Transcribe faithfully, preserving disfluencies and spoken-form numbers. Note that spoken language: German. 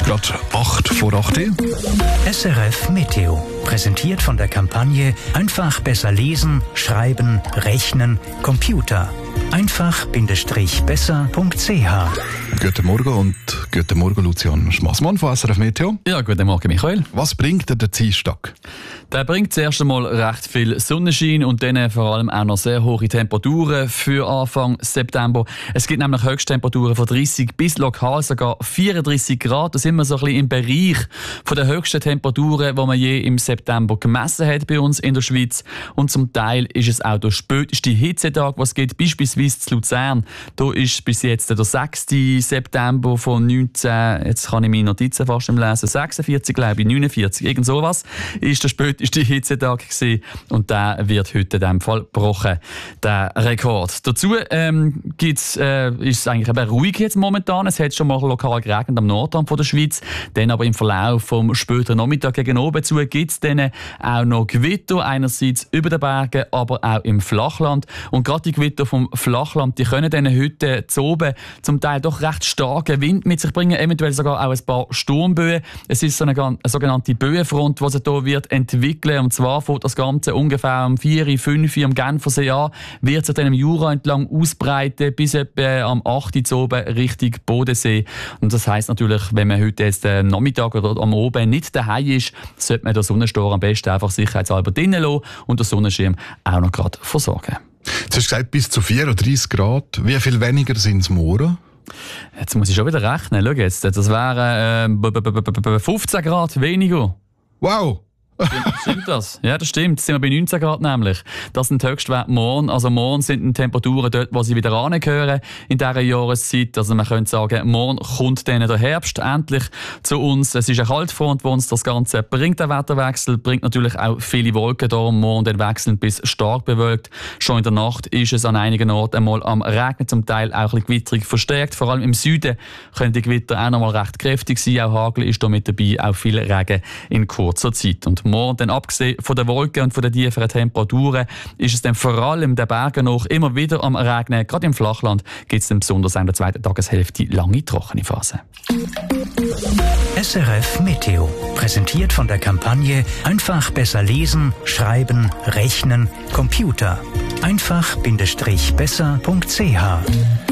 Gerade acht vor acht. S R F Meteo. Präsentiert von der Kampagne Einfach besser lesen, schreiben, rechnen, Computer. einfach-besser punkt c h. Guten Morgen und guten Morgen Lucian Schmassmann von S R F Meteo. Ja, guten Morgen Michael. Was bringt dir der Dienstag? Der bringt zuerst einmal recht viel Sonnenschein und dann vor allem auch noch sehr hohe Temperaturen für Anfang September. Es gibt nämlich Höchsttemperaturen von dreißig bis lokal sogar vierunddreißig Grad. Da sind wir so ein bisschen im Bereich von der höchsten Temperaturen, die man je im September gemessen hat bei uns in der Schweiz. Und zum Teil ist es auch der späteste Hitzetag, was es gibt, beispielsweise zu Luzern. Da ist bis jetzt der sechste September von neunzehn, jetzt kann ich meine Notizen fast lesen, sechsundvierzig, glaube ich, neunundvierzig, irgend sowas, ist der späteste Hitzetag gewesen. Und der wird heute in diesem Fall gebrochen, der Rekord. Dazu ähm, gibt's, äh, ist es eigentlich eben ruhig jetzt momentan. Es hat schon mal lokal geregnet am Nordrand von der Schweiz. Dann aber im Verlauf vom späten Nachmittag gegen oben zu gibt es dann auch noch Gewitter, einerseits über den Bergen, aber auch im Flachland. Und gerade die Gewitter vom Flachland, die können dann heute zu oben zum Teil doch recht starken Wind mit sich bringen, eventuell sogar auch ein paar Sturmböen. Es ist so eine, eine sogenannte Böenfront, die sich hier wird entwickeln. Und zwar fängt das Ganze ungefähr um vier, fünf am Genfersee an, wird sich dann im Jura entlang ausbreiten bis etwa am acht zu oben Richtung Bodensee. Und das heisst natürlich, wenn man heute jetzt am Nachmittag oder am Oben nicht daheim ist, sollte man den Sonnenstor am besten einfach sicherheitshalber drinnen lassen und den Sonnenschirm auch noch gerade versorgen. Du hast gesagt, bis zu vierunddreißig Grad. Wie viel weniger sind es morgen? Jetzt muss ich schon wieder rechnen. Schau jetzt, das wären äh, fünfzehn Grad weniger. Wow! Stimmt, stimmt das? Ja, das stimmt. Jetzt sind wir bei neunzehn Grad nämlich. Das sind die Höchstwerte morgen. Also morgen sind die Temperaturen dort, wo sie wieder angehören in dieser Jahreszeit. Also man könnte sagen, morgen kommt dann der Herbst endlich zu uns. Es ist eine Kaltfront, die uns das Ganze bringt, der Wetterwechsel. Bringt natürlich auch viele Wolken da. Morgen den wechseln bis stark bewölkt. Schon in der Nacht ist es an einigen Orten einmal am Regnen, zum Teil auch ein bisschen gewitterig verstärkt. Vor allem im Süden können die Gewitter auch noch mal recht kräftig sein. Auch Hagel ist da mit dabei, auch viel Regen in kurzer Zeit. Und morgen, dann abgesehen von den Wolken und von den tieferen Temperaturen, ist es dann vor allem den Bergen noch immer wieder am Regnen. Gerade im Flachland gibt es dann besonders in der zweiten Tageshälfte lange trockene Phasen. S R F Meteo. Präsentiert von der Kampagne Einfach besser lesen, schreiben, rechnen, Computer. einfach-besser punkt c h.